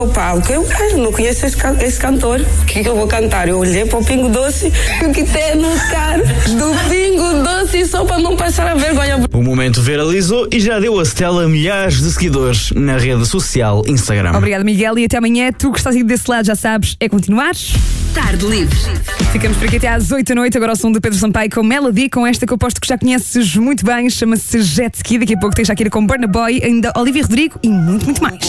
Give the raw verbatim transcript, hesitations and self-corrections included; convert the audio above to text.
O palco, eu ah, não conheço esse, can- esse cantor, o que, que eu vou cantar? Eu olhei para o Pingo Doce, o que tem no carro do Pingo Doce só para não passar a vergonha. O momento viralizou e já deu a Stella milhares de seguidores na rede social Instagram. Obrigada, Miguel, e até amanhã. Tu que estás aí desse lado já sabes, é continuar. Tarde Livre. Ficamos por aqui até às oito da noite. Agora o som de Pedro Sampaio com Melody, com esta que eu aposto que já conheces muito bem, chama-se Jet Ski. Daqui a pouco tens Shakira com Burna Boy, ainda Olivia Rodrigo e muito, muito mais.